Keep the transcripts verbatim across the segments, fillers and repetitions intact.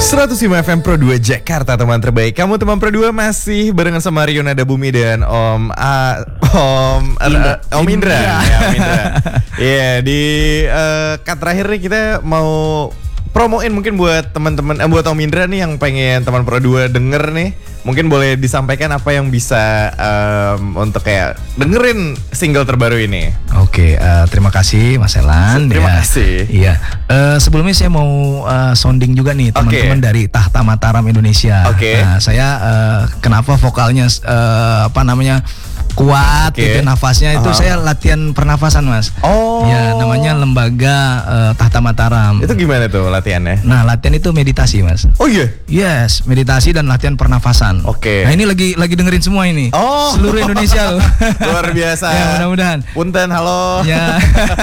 seratus lima F M Pro dua Jakarta, teman terbaik. Kamu teman Pro dua masih barengan sama Rio Nada Bumi dan Om uh, Om Indra. uh, Om Indra. Ya, Om Indra. Iya, di uh, cut terakhir nih kita mau promoin mungkin buat teman-teman eh, buat Om Indra nih yang pengen teman Pro dua denger nih. Mungkin boleh disampaikan apa yang bisa um, untuk kayak dengerin single terbaru ini. Oke, uh, terima kasih Mas Elan. Terima ya. kasih. Iya, uh, sebelumnya saya mau uh, sounding juga nih teman-teman okay. dari Tahta Mataram Indonesia. Oke. Okay. Nah, saya uh, kenapa vokalnya uh, apa namanya kuat, okay. gitu nafasnya itu uh-huh. saya latihan pernafasan Mas. Oh. Ya, namanya Lembaga uh, Tahta Mataram. Itu gimana tuh latihannya? Nah, latihan itu meditasi Mas. Oh iya. Yeah? Yes, meditasi dan latihan pernafasan. Oke. Okay. Nah ini lagi lagi dengerin semua ini. Oh. Seluruh Indonesia loh. Luar biasa. Ya mudah-mudahan. Punten, halo. Ya.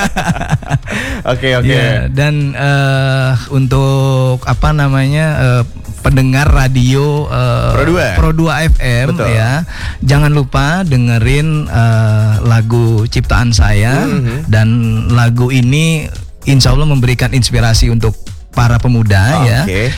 Oke oke. Ya, dan uh, untuk apa namanya uh, pendengar radio uh, Pro dua. Pro dua F M. Betul. Ya, jangan lupa dengerin uh, lagu ciptaan saya mm-hmm. dan lagu ini insya Allah memberikan inspirasi untuk para pemuda. Oh, ya. Okay.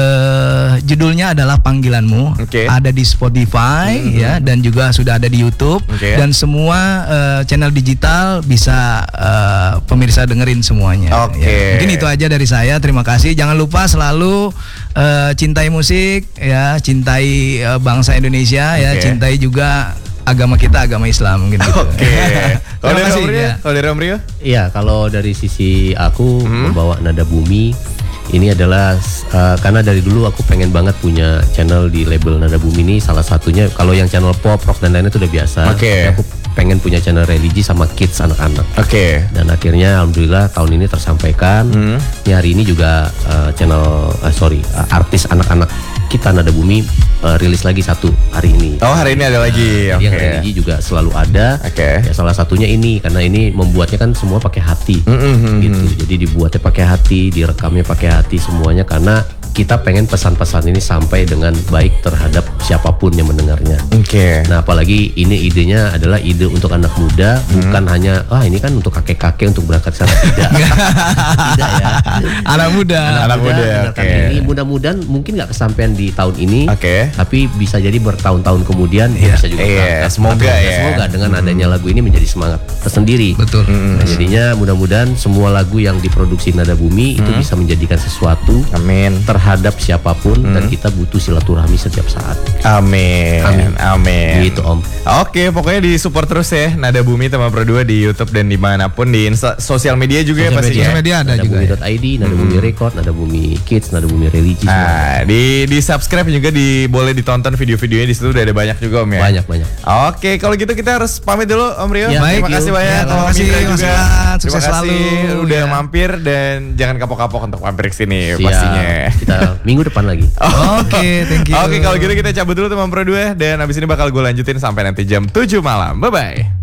Uh, judulnya adalah Panggilanmu. Okay. Ada di Spotify mm-hmm. ya dan juga sudah ada di YouTube. Okay. Dan semua uh, channel digital bisa uh, pemirsa dengerin semuanya. Okay. Ya. Mungkin itu aja dari saya. Terima kasih. Jangan lupa selalu uh, cintai musik ya, cintai uh, bangsa Indonesia okay. ya, cintai juga agama kita, agama Islam gitu. Oke. Kalau dari Om Rio? Ya. Kalau dari Om Rio? Iya, kalau dari sisi aku hmm. membawa Nada Bumi ini adalah uh, karena dari dulu aku pengen banget punya channel di label Nada Bumi ini. Salah satunya kalau yang channel pop, rock dan lainnya itu udah biasa. Oke. Okay. Aku pengen punya channel religi sama kids anak-anak. Oke. Okay. Dan akhirnya alhamdulillah tahun ini tersampaikan. Hmm. Ini hari ini juga uh, channel uh, sorry uh, artis anak-anak kita Nada Bumi uh, rilis lagi satu hari ini. Oh hari ini ada lagi. Nah, Oke. Yang religi juga selalu ada. Oke. Okay. Ya salah satunya ini karena ini membuatnya kan semua pakai hati. Mm-hmm. Gitu. Jadi dibuatnya pakai hati, direkamnya pakai hati semuanya karena kita pengen pesan-pesan ini sampai dengan baik terhadap siapapun yang mendengarnya. Oke. Okay. Nah apalagi ini idenya adalah ide untuk anak muda, hmm. bukan hanya ah ini kan untuk kakek-kakek untuk berangkat sana tidak. Tidak ya. Anak muda. Anak, anak muda. muda Oke. Okay. Ini mudah-mudahan mungkin nggak kesampaian di tahun ini. Oke. Okay. Tapi bisa jadi bertahun-tahun kemudian yeah. bisa juga. Yeah, semoga ya. ya. Semoga dengan adanya hmm. lagu ini menjadi semangat tersendiri. Betul. Hmm. Nah, jadinya mudah-mudahan semua lagu yang diproduksi Nada Bumi hmm. itu bisa menjadikan sesuatu. Amin. Terhadap siapapun hmm. dan kita butuh silaturahmi setiap saat. Amin. Amin. Amin. Gitu Om. Oke, pokoknya di support terus ya Nada Bumi teman Pro dua di YouTube dan dimanapun di insta, sosial media juga sosial ya pastinya. Sosial media ada Nada juga. Nada Bumi.id, ya. Nada Bumi Record, Nada Bumi Kids, Nada Bumi Religi. Nah, di di subscribe juga di boleh ditonton video-videonya di situ udah ada banyak juga Om ya. Banyak banyak. Oke, kalau gitu kita harus pamit dulu Om Rio. Ya, terima baik, kasih yuk. banyak. Ya, terima kasih juga. Mas, sukses terima kasih selalu udah ya. mampir dan jangan kapok-kapok untuk mampir ke sini Siap. pastinya. Kita minggu depan lagi. Oh, Oke, okay, thank you. Oke, okay, kalau gitu kita cabut dulu teman Pro dua dan abis ini bakal gue lanjutin sampai nanti jam tujuh malam. Bye bye.